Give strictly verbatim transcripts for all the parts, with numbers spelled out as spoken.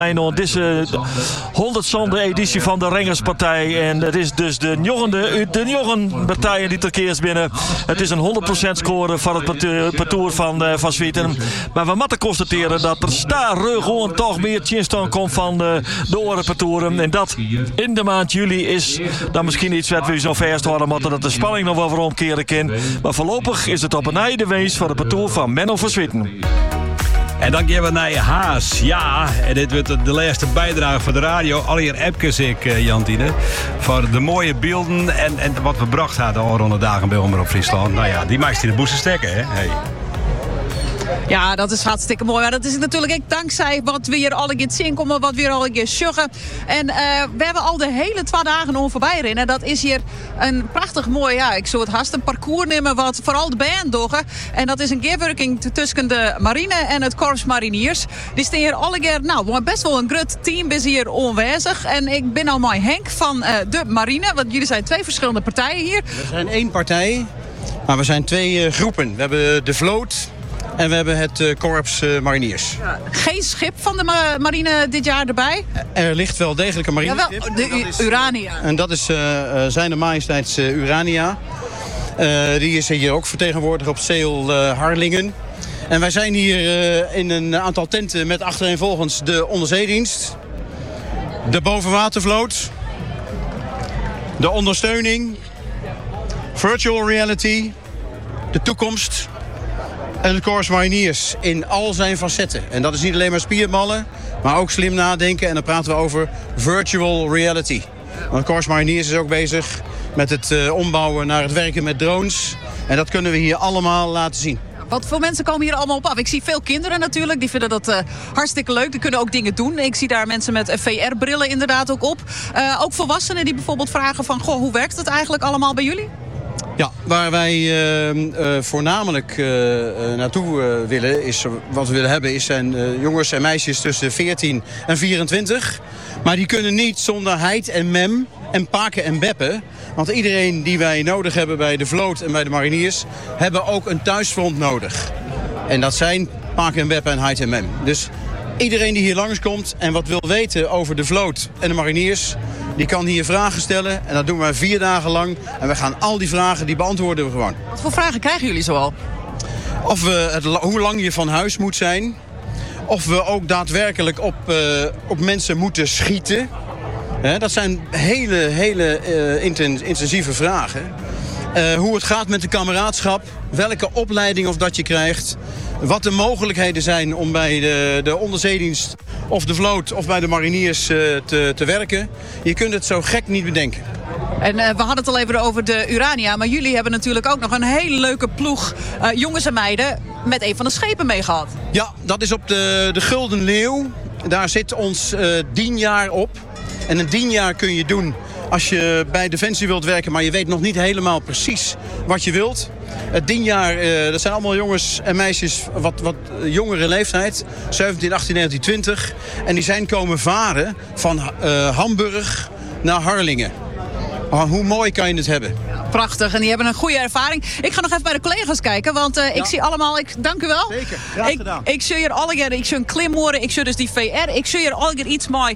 Deze honderdste editie van de Rengerspartij. En het is dus de njogende, de njoggenpartijen die terkeers binnen. Het is een honderd procent score van het parcours van, uh, van Zwieten. Maar we moeten constateren dat er daar gewoon toch meer chinstone komt van de, de orenparcours. En dat in de maand juli is dan misschien iets wat we zo verst houden moeten dat de spanning nog wel voor omkeren kan. Maar voorlopig is het op een einde wees van het parcours van Menno van Zwieten. En dan gaan we naar Haas. Ja, en dit wordt de laatste bijdrage voor de radio. Alleer Epkes ik, uh, Jantine. Voor de mooie beelden en, en wat we bracht hadden al rond de dagen bij Omroep Friesland. Nou ja, die maakt in de boezen stekken, hè? Hey. Ja, dat is hartstikke mooi. Maar dat is natuurlijk ook dankzij wat we hier al een keer zien komen, wat we hier al een keer zeggen. En uh, we hebben al de hele twee dagen om voorbij rennen. Dat is hier een prachtig mooi, ja, ik zou het haast een parcours nemen wat vooral de band doggen. En dat is een keerwerking tussen de marine en het korps mariniers. Die staan hier alle keer, nou, best wel een groot team is hier onwijzig. En ik ben al met Henk van uh, de marine, want jullie zijn twee verschillende partijen hier. We zijn één partij, maar we zijn twee uh, groepen. We hebben de vloot. En we hebben het uh, korps uh, mariniers. Ja, geen schip van de ma- marine dit jaar erbij? Er ligt wel degelijk een marineschip. Jawel, de U- Urania. En dat is uh, uh, zijn majesteits uh, Urania. Uh, die is hier ook vertegenwoordigd op Zeel uh, Harlingen. En wij zijn hier uh, in een aantal tenten met achtereenvolgens de onderzeedienst. De bovenwatervloot. De ondersteuning. Virtual reality. De toekomst. En het korps mariniers in al zijn facetten. En dat is niet alleen maar spierballen, maar ook slim nadenken. En dan praten we over virtual reality. Want het korps mariniers is ook bezig met het uh, ombouwen naar het werken met drones. En dat kunnen we hier allemaal laten zien. Wat voor mensen komen hier allemaal op af? Ik zie veel kinderen natuurlijk, die vinden dat uh, hartstikke leuk. Die kunnen ook dingen doen. Ik zie daar mensen met V R-brillen inderdaad ook op. Uh, ook volwassenen die bijvoorbeeld vragen van, goh, hoe werkt het eigenlijk allemaal bij jullie? Ja, waar wij uh, uh, voornamelijk uh, uh, naartoe uh, willen, is, wat we willen hebben, is zijn uh, jongens en meisjes tussen veertien en vierentwintig. Maar die kunnen niet zonder heid en mem en paken en beppen. Want iedereen die wij nodig hebben bij de vloot en bij de mariniers, hebben ook een thuisfront nodig. En dat zijn paken en beppen en heid en mem. Dus iedereen die hier langskomt en wat wil weten over de vloot en de mariniers, die kan hier vragen stellen. En dat doen we vier dagen lang. En we gaan al die vragen, die beantwoorden we gewoon. Wat voor vragen krijgen jullie zoal? Of we het, hoe lang je van huis moet zijn. Of we ook daadwerkelijk op, uh, op mensen moeten schieten. He, dat zijn hele, hele uh, intensieve vragen. Uh, hoe het gaat met de kameraadschap. Welke opleiding of dat je krijgt. Wat de mogelijkheden zijn om bij de, de onderzeedienst of de vloot of bij de mariniers uh, te, te werken. Je kunt het zo gek niet bedenken. En uh, we hadden het al even over de Urania. Maar jullie hebben natuurlijk ook nog een hele leuke ploeg uh, jongens en meiden met een van de schepen mee gehad. Ja, dat is op de, de Gulden Leeuw. Daar zit ons uh, dienjaar op. En een dienjaar kun je doen als je bij Defensie wilt werken, maar je weet nog niet helemaal precies wat je wilt. Het dienjaar, uh, dat zijn allemaal jongens en meisjes wat, wat jongere leeftijd. zeventien, achttien, negentien, twintig. En die zijn komen varen van uh, Hamburg naar Harlingen. Oh, hoe mooi kan je het hebben? Prachtig, en die hebben een goede ervaring. Ik ga nog even bij de collega's kijken, want uh, ik ja. zie allemaal... Ik, dank u wel. Zeker, graag gedaan. Ik, ik zie hier alle keer, ik zie een klimmoren, ik zie dus die V R. Ik zie hier alle keer iets mooi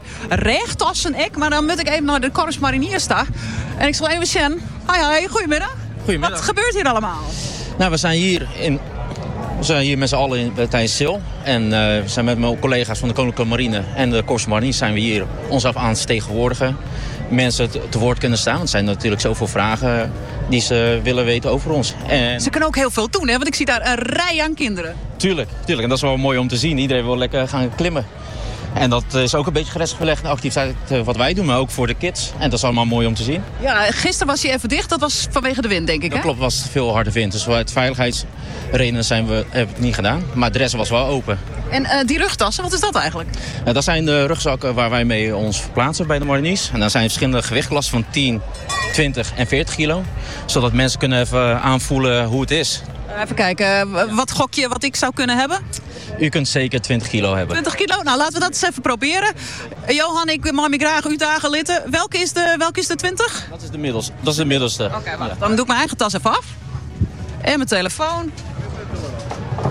recht ik, maar dan moet ik even naar de korps mariniers staan. En ik zal even zien. Hoi, hoi, goedemiddag. Goedemiddag. Wat gebeurt hier allemaal? Nou, we zijn hier in... We zijn hier met z'n allen in, tijdens Zeel. En uh, we zijn met mijn collega's van de Koninklijke Marine en de Korps Mariniers zijn we hier ons af aan het vertegenwoordigen. Mensen te, te woord kunnen staan. Want er zijn natuurlijk zoveel vragen die ze willen weten over ons. En... Ze kunnen ook heel veel doen, hè? Want ik zie daar een rij aan kinderen. Tuurlijk, tuurlijk. En dat is wel mooi om te zien. Iedereen wil lekker gaan klimmen. En dat is ook een beetje grensgelegd de activiteit wat wij doen, maar ook voor de kids. En dat is allemaal mooi om te zien. Ja, gisteren was hij even dicht. Dat was vanwege de wind, denk ik, hè? Dat klopt, was veel harde wind. Dus uit veiligheidsredenen zijn we, hebben we het niet gedaan. Maar de rest was wel open. En uh, die rugtassen, wat is dat eigenlijk? Uh, dat zijn de rugzakken waar wij mee ons verplaatsen bij de mariniers. En dan zijn verschillende gewichtklassen van tien, twintig en veertig kilo. Zodat mensen kunnen even aanvoelen hoe het is. Even kijken, wat gok je wat ik zou kunnen hebben? U kunt zeker twintig kilo hebben. twintig kilo? Nou, laten we dat eens even proberen. Uh, Johan, ik mag me graag u dagen litten. Welke is de, welke is de twintig? Dat is de middelste. Dat is de middelste. Oké, okay, wacht. Ja. Dan doe ik mijn eigen tas even af. En mijn telefoon.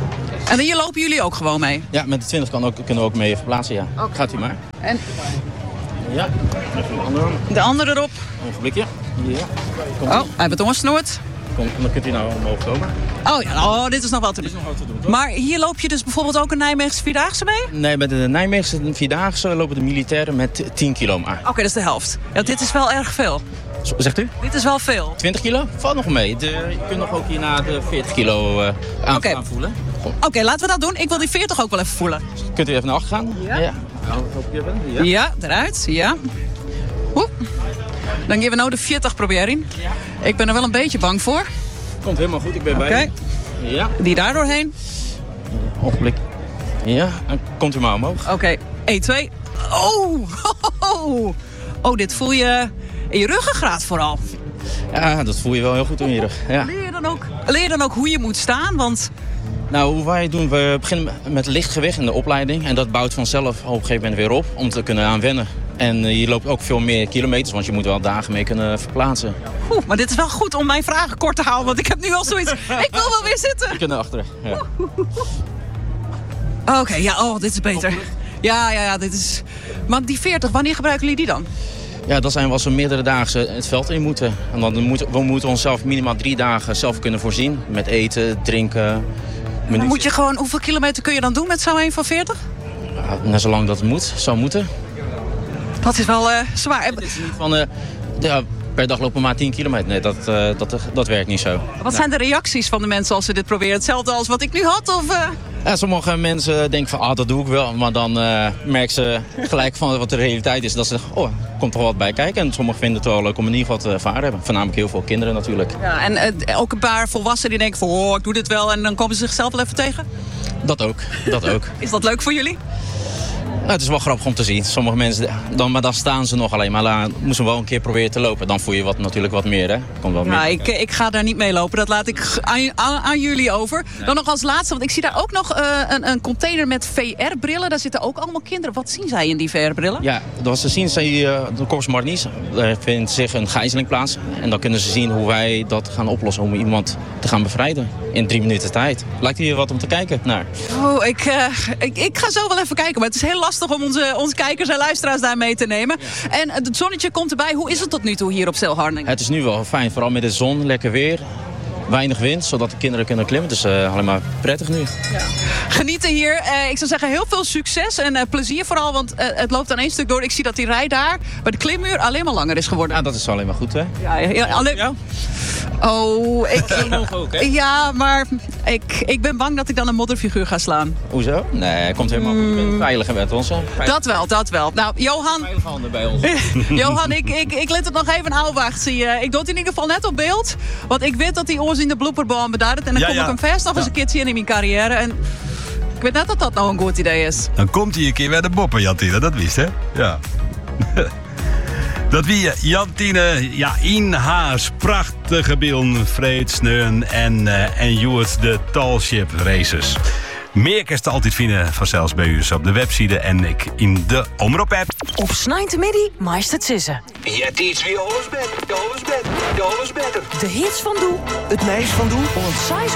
En hier lopen jullie ook gewoon mee? Ja, met de twintig kan ook, kunnen we ook mee verplaatsen, ja. Okay. Gaat u maar. En Ja, even de andere. de andere erop. Ogenblikje. Ja. Oh, hij heeft het ongesnoerd. Kom, dan kunt u nou omhoog komen. Oh ja, oh, dit is nog wat te Dit is doen. nog wat te doen, toch? Maar hier loop je dus bijvoorbeeld ook een Nijmeegse Vierdaagse mee? Nee, bij de Nijmeegse Vierdaagse lopen de militairen met tien kilo maar. Oké, dat is de helft. Ja, dit is wel erg veel. Zo, zegt u? Dit is wel veel. twintig kilo? Valt nog mee. De, je kunt nog ook hierna de veertig kilo uh, aan, Oké. aanvoelen. Oké, laten we dat doen. Ik wil die veertig ook wel even voelen. Kunt u even naar achter gaan? Ja. Ja. Nou, hoop je hebben. Ja. Ja, eruit. Ja. Oeh. Dan gaan we nou de veertig proberen. Ik ben er wel een beetje bang voor. Komt helemaal goed, ik ben Oké. bij u. Ja. Die daar doorheen. Ogenblik. Ja, dan komt u maar omhoog. Oké, één, twee. Oh. oh, oh, dit voel je in je ruggengraat vooral. Ja, dat voel je wel heel goed in je rug. Ja. Leer je dan ook, leer je dan ook hoe je moet staan? Want Nou, hoe wij doen, we beginnen met licht gewicht in de opleiding. En dat bouwt vanzelf op een gegeven moment weer op om te kunnen aanwennen. En uh, je loopt ook veel meer kilometers, want je moet wel dagen mee kunnen verplaatsen. oeh, maar dit is wel goed om mijn vragen kort te houden. Want ik heb nu al zoiets. Ik wil wel weer zitten. Je kunt naar achteren. Ja. Oké, ja, oh, dit is beter. Ja, ja, ja, dit is... Maar die veertig, wanneer gebruiken jullie die dan? Ja, dat zijn we als we meerdere dagen het veld in moeten. En dan moeten we moeten onszelf minimaal drie dagen zelf kunnen voorzien. Met eten, drinken, Dan moet je gewoon, hoeveel kilometer kun je dan doen met zo'n een van veertig? Ja, net zolang dat het moet, zou moeten. Dat is wel uh, zwaar. Het is niet van, uh, ja, per dag lopen we maar tien kilometer. Nee, dat, uh, dat, dat werkt niet zo. Wat zijn de reacties van de mensen als ze dit proberen? Hetzelfde als wat ik nu had? Of, uh... Ja, sommige mensen denken van, ah, dat doe ik wel. Maar dan uh, merken ze gelijk van wat de realiteit is. Dat ze zeggen, oh, er komt toch wat bij kijken. En sommigen vinden het wel leuk om in ieder geval te ervaren hebben. Voornamelijk heel veel kinderen natuurlijk. Ja, en uh, ook een paar volwassenen die denken van, oh, ik doe dit wel. En dan komen ze zichzelf wel even tegen. Dat ook, dat ook. Is dat leuk voor jullie? Nou, het is wel grappig om te zien. Sommige mensen, dan, maar dan staan ze nog alleen. Maar la, moeten we wel een keer proberen te lopen. Dan voel je wat, natuurlijk wat meer, hè? Komt wel Ja, meer. ik, ik ga daar niet mee lopen. Dat laat ik aan, aan, aan jullie over. Ja. Dan nog als laatste, want ik zie daar ook nog uh, een, een container met V R-brillen. Daar zitten ook allemaal kinderen. Wat zien zij in die V R-brillen? Ja, wat ze zien, zijn uh, de Corps Mariniers. Daar vindt zich een gijzeling plaats. En dan kunnen ze zien hoe wij dat gaan oplossen om iemand te gaan bevrijden. In drie minuten tijd. Lijkt hier wat om te kijken naar? Oh, ik, uh, ik, ik ga zo wel even kijken. Maar het is heel lastig om onze, onze kijkers en luisteraars daar mee te nemen. Ja. En het zonnetje komt erbij. Hoe is het tot nu toe hier op Zeilharningen? Het is nu wel fijn. Vooral met de zon, lekker weer. Weinig wind, zodat de kinderen kunnen klimmen. Dus uh, alleen maar prettig nu. Ja. Genieten hier. Uh, ik zou zeggen heel veel succes en uh, plezier vooral. Want uh, het loopt aan één stuk door. Ik zie dat die rij daar bij de klimmuur alleen maar langer is geworden. Ja, dat is alleen maar goed, hè? Ja, ja, ja, alleen... ja. Oh, ik... ook, hè? Ja, maar ik, ik ben bang dat ik dan een modderfiguur ga slaan. Hoezo? Nee, het komt helemaal goed. Ik ben veiliger met ons, hè? Veilig. Dat wel, dat wel. Nou, Johan... Veilige handen bij ons. Johan, ik, ik, ik let het nog even aanwacht. Zie je. Ik doe het in ieder geval net op beeld. Want ik weet dat die oors in de blooperboom beduidt. En dan Ja, kom ja. ik hem vast nog eens Ja. een keertje in in mijn carrière. En ik weet net dat dat nou een goed idee is. Dan komt hij een keer bij de boppen, Jantine. Dat wist, hè? Ja. Dat wie Jantine, ja, in haar prachtige beelden, Freed, Sneun en, uh, en Joert de Talship Races. Meer kan je altijd vinden vanzelfs bij u op de website en ik in de Omroep-app. Op Snijntemiddag maakt het zissen. Ja, het is weer alles beter, alles beter, alles beter. De hits van Doe, het meest van Doe, ons